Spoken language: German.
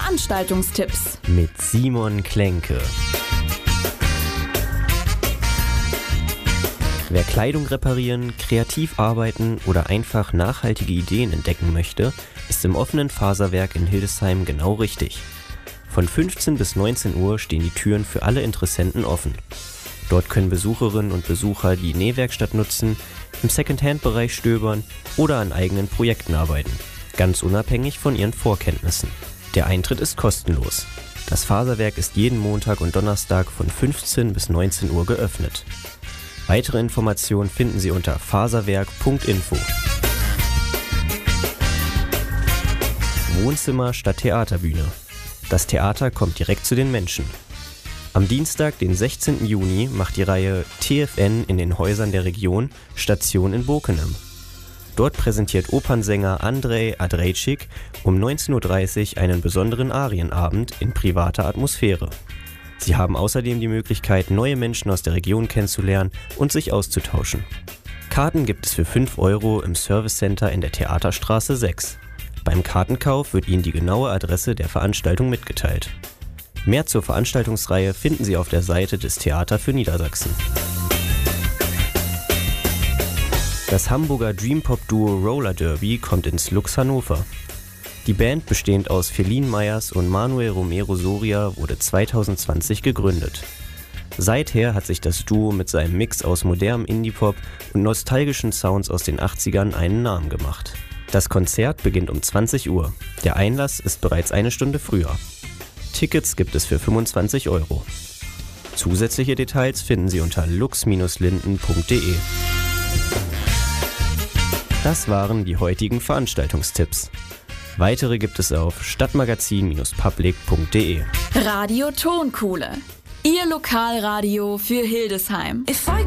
Veranstaltungstipps mit Simon Klenke. Wer Kleidung reparieren, kreativ arbeiten oder einfach nachhaltige Ideen entdecken möchte, ist im offenen Faserwerk in Hildesheim genau richtig. Von 15 bis 19 Uhr stehen die Türen für alle Interessenten offen. Dort können Besucherinnen und Besucher die Nähwerkstatt nutzen, im Secondhand-Bereich stöbern oder an eigenen Projekten arbeiten, ganz unabhängig von ihren Vorkenntnissen. Der Eintritt ist kostenlos. Das Faserwerk ist jeden Montag und Donnerstag von 15 bis 19 Uhr geöffnet. Weitere Informationen finden Sie unter faserwerk.info. Wohnzimmer statt Theaterbühne. Das Theater kommt direkt zu den Menschen. Am Dienstag, den 16. Juni, macht die Reihe TFN in den Häusern der Region Station in Bokenem. Dort präsentiert Opernsänger Andrej Adrejčík um 19.30 Uhr einen besonderen Arienabend in privater Atmosphäre. Sie haben außerdem die Möglichkeit, neue Menschen aus der Region kennenzulernen und sich auszutauschen. Karten gibt es für 5 € im Servicecenter in der Theaterstraße 6. Beim Kartenkauf wird Ihnen die genaue Adresse der Veranstaltung mitgeteilt. Mehr zur Veranstaltungsreihe finden Sie auf der Seite des Theater für Niedersachsen. Das Hamburger Dream-Pop-Duo Roller Derby kommt ins Lux Hannover. Die Band, bestehend aus Feline Meyers und Manuel Romero Soria, wurde 2020 gegründet. Seither hat sich das Duo mit seinem Mix aus modernem Indie-Pop und nostalgischen Sounds aus den 80ern einen Namen gemacht. Das Konzert beginnt um 20 Uhr. Der Einlass ist bereits eine Stunde früher. Tickets gibt es für 25 €. Zusätzliche Details finden Sie unter lux-linden.de. Das waren die heutigen Veranstaltungstipps. Weitere gibt es auf stadtmagazin-public.de. Radio Tonkuhle, Ihr Lokalradio für Hildesheim.